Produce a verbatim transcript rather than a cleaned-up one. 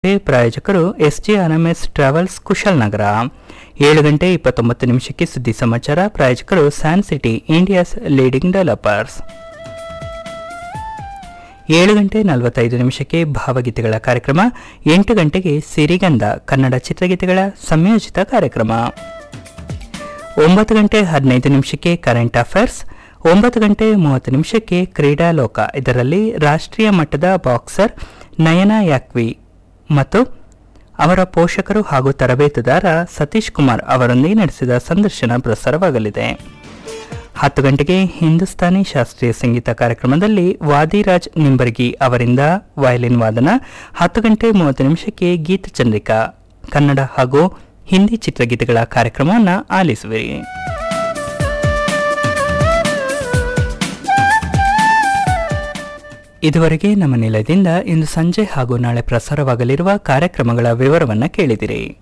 ಪ್ರಾಯೋಜಕರು SJRMS travels Kushalnagar. ಏಳು ಗಂಟೆ ಇಪ್ಪತ್ತೊಂಬತ್ತು ನಿಮಿಷಕ್ಕೆ ಸುದ್ದಿ ಸಮಾಚಾರ. ಪ್ರಾಯೋಜಕರು San city India's leading developers. ಏಳು ಗಂಟೆ ನಲವತ್ತೈದು ನಿಮಿಷಕ್ಕೆ ಭಾವಗೀತೆಗಳ ಕಾರ್ಯಕ್ರಮ. ಎಂಟು ಗಂಟೆಗೆ ಸಿರಿಗಂಧ ಕನ್ನಡ ಚಿತ್ರಗೀತೆಗಳ ಸಂಯೋಜಿತ ಕಾರ್ಯಕ್ರಮ. ಒಂಬತ್ತು ಗಂಟೆ ಹದಿನೈದು ನಿಮಿಷಕ್ಕೆ ಕರೆಂಟ್ ಅಫೇರ್ಸ್. ಒಂಬತ್ತು ಗಂಟೆ ಮೂವತ್ತು ನಿಮಿಷಕ್ಕೆ ಕ್ರೀಡಾಲೋಕ. ಇದರಲ್ಲಿ ರಾಷ್ಟ್ರೀಯ ಮಟ್ಟದ ಬಾಕ್ಸರ್ ನಯನಾ ಯಾಕ್ವಿ ಮತ್ತು ಅವರ ಪೋಷಕರು ಹಾಗೂ ತರಬೇತುದಾರ ಸತೀಶ್ ಕುಮಾರ್ ಅವರೊಂದಿಗೆ ನಡೆಸಿದ ಸಂದರ್ಶನ ಪ್ರಸಾರವಾಗಲಿದೆ. ಹತ್ತು ಗಂಟೆಗೆ ಹಿಂದೂಸ್ತಾನಿ ಶಾಸ್ತ್ರೀಯ ಸಂಗೀತ ಕಾರ್ಯಕ್ರಮದಲ್ಲಿ ವಾದಿರಾಜ್ ನಿಂಬರ್ಗಿ ಅವರಿಂದ ವಯಲಿನ್ ವಾದನ. ಹತ್ತು ಗಂಟೆ ಮೂವತ್ತು ನಿಮಿಷಕ್ಕೆ ಗೀತಚಂದ್ರಿಕಾ ಕನ್ನಡ ಹಾಗೂ ಹಿಂದಿ ಚಿತ್ರಗೀತೆಗಳ ಕಾರ್ಯಕ್ರಮವನ್ನು ಆಲಿಸುವಿರಿ. ಇದುವರೆಗೆ ನಮ್ಮ ನಿಲಯದಿಂದ ಇಂದು ಸಂಜೆ ಹಾಗೂ ನಾಳೆ ಪ್ರಸಾರವಾಗಲಿರುವ ಕಾರ್ಯಕ್ರಮಗಳ ವಿವರವನ್ನು ಕೇಳಿದಿರಿ.